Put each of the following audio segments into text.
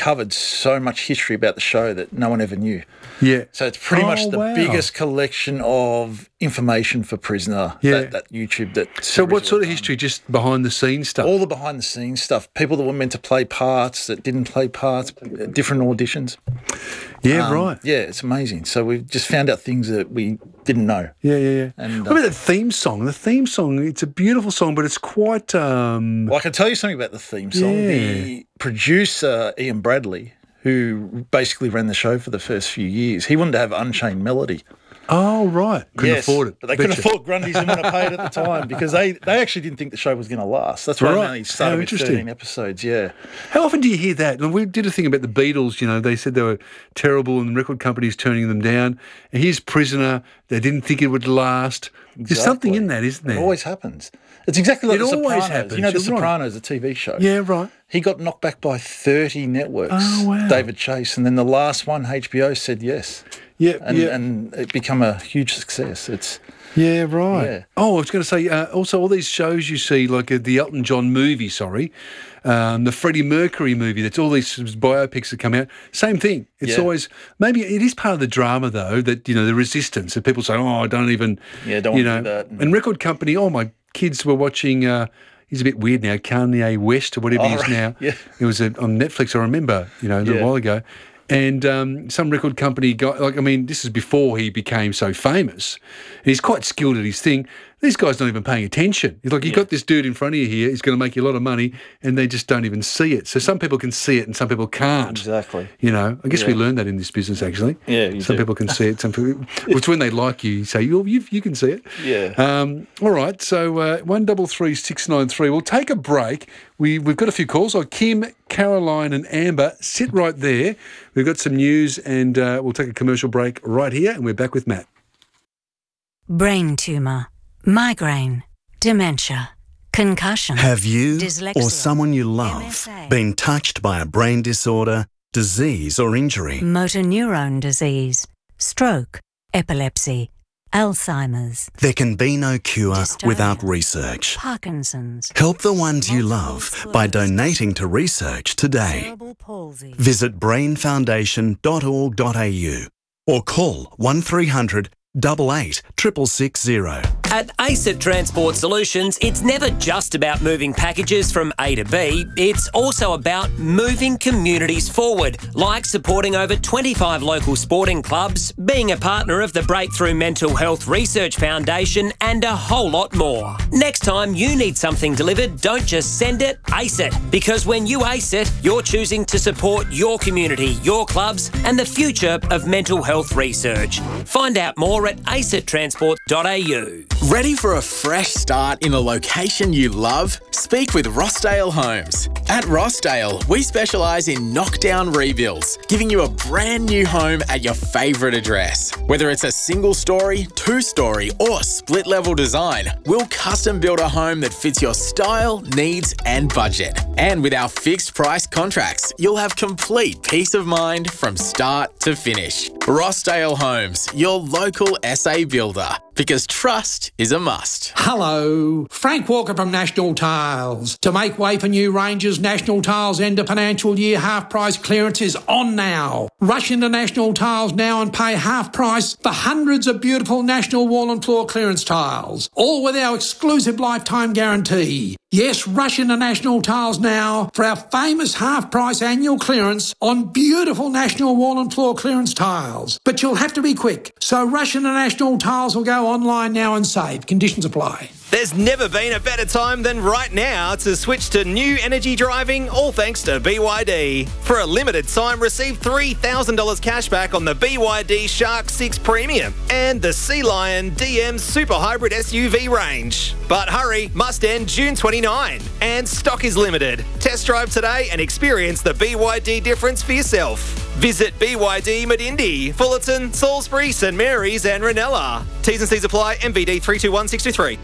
uncovered so much history about the show that no one ever knew. Yeah. So it's pretty much the biggest collection of information for Prisoner, that YouTube. So what sort of history? Just behind-the-scenes stuff? All the behind-the-scenes stuff. People that were meant to play parts, that didn't play parts, different auditions. Yeah, right. Yeah, it's amazing. So we've just found out things that we didn't know. Yeah. And, what about the theme song? The theme song, it's a beautiful song, but it's quite... Well, I can tell you something about the theme song. Yeah. The producer, Ian Bradley, who basically ran the show for the first few years, he wanted to have Unchained Melody. Oh, right. Couldn't afford it. But they couldn't afford Grundy's and want to pay it at the time because they actually didn't think the show was going to last. That's why they only started with 13 episodes, How often do you hear that? And we did a thing about the Beatles, they said they were terrible and the record companies turning them down. And here's Prisoner. They didn't think it would last. Exactly. There's something in that, isn't there? It always happens. It's exactly like The Sopranos. Happens. The Sopranos, a TV show. Yeah, right. He got knocked back by 30 networks, David Chase, and then the last one, HBO, said yes. And it became a huge success. Yeah, right. Yeah. Oh, I was going to say, also all these shows you see, like the Elton John movie, the Freddie Mercury movie, that's all these biopics that come out, same thing. It's always, maybe it is part of the drama, though, that, the resistance, that people say, I don't even, don't want to do that. And record company, my kids were watching, he's a bit weird now, Kanye West or whatever he is now. Yeah. It was on Netflix, I remember, a little while ago. And some record company guy, this is before he became so famous. And he's quite skilled at his thing. These guys not even paying attention. It's like you've got this dude in front of you here, he's going to make you a lot of money, and they just don't even see it. So some people can see it and some people can't. Exactly. I guess we learned that in this business, actually. Yeah, some people can see it. Some people, it's when they like you say, you can see it. Yeah. All right, so 133693. We'll take a break. We've got a few calls. Kim, Caroline and Amber, sit right there. We've got some news and we'll take a commercial break right here, and we're back with Matt. Brain tumour, migraine, dementia, concussion. Have you dyslexia, or someone you love MSA, been touched by a brain disorder, disease or injury? motor neurone disease, stroke, epilepsy, Alzheimer's. There can be no cure Dystonia, without research. Parkinson's. Help the ones you love by donating to research today. Cerebral palsy. Visit brainfoundation.org.au or call 1300 88 660. At ACET Transport Solutions, it's never just about moving packages from A to B, it's also about moving communities forward, like supporting over 25 local sporting clubs, being a partner of the Breakthrough Mental Health Research Foundation, and a whole lot more. Next time you need something delivered, don't just send it, ACE it. Because when you ACE it, you're choosing to support your community, your clubs, and the future of mental health research. Find out more at acetransport.au. Ready for a fresh start in a location you love? Speak with Rossdale Homes. At Rossdale, we specialise in knockdown rebuilds, giving you a brand new home at your favourite address. Whether it's a single story, two-story or split level design, we'll custom build a home that fits your style, needs and budget. And with our fixed price contracts, you'll have complete peace of mind from start to finish. Rossdale Homes, your local SA builder. Because trust is a must. Hello, Frank Walker from National Tiles. To make way for new ranges, National Tiles end of financial year half price clearance is on now. Rush into National Tiles now and pay half price for hundreds of beautiful National wall and floor clearance tiles, all with our exclusive lifetime guarantee. Yes, rush into National Tiles now for our famous half price annual clearance on beautiful National wall and floor clearance tiles. But you'll have to be quick, so rush into National Tiles or go online now and save. Conditions apply. There's never been a better time than right now to switch to new energy driving, all thanks to BYD. For a limited time, receive $3,000 cash back on the BYD Shark 6 Premium and the Sea Lion DM Super Hybrid SUV range. But hurry, must end June 29, and stock is limited. Test drive today and experience the BYD difference for yourself. Visit BYD Medindi, Fullerton, Salisbury, St Mary's and Ranella. T's and C's apply. MVD 321623.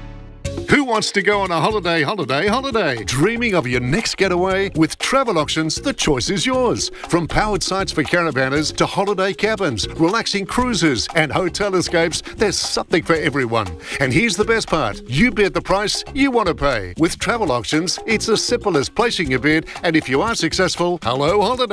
Who wants to go on a holiday? Dreaming of your next getaway? With Travel Auctions, the choice is yours. From powered sites for caravanners to holiday cabins, relaxing cruises and hotel escapes, there's something for everyone. And here's the best part. You bid the price you want to pay. With Travel Auctions, it's as simple as placing a bid, and if you are successful, hello holiday.